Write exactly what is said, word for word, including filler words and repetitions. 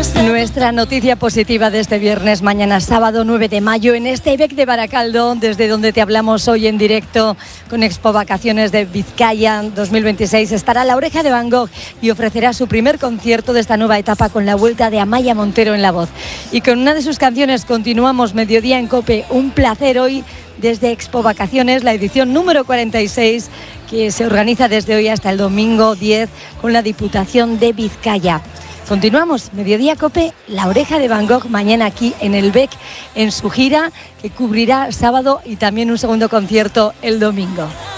Nuestra noticia positiva de este viernes, mañana sábado nueve de mayo, en este Ibec de Baracaldo, desde donde te hablamos hoy en directo con Expo Vacaciones de Vizcaya dos mil veintiséis, estará La Oreja de Van Gogh y ofrecerá su primer concierto de esta nueva etapa con la vuelta de Amaya Montero en la voz. Y con una de sus canciones continuamos Mediodía en COPE. Un placer hoy desde Expo Vacaciones, la edición número cuarenta y seis, que se organiza desde hoy hasta el domingo diez con la Diputación de Vizcaya. Continuamos, Mediodía COPE, La Oreja de Van Gogh, mañana aquí en el Bec, en su gira, que cubrirá sábado y también un segundo concierto el domingo.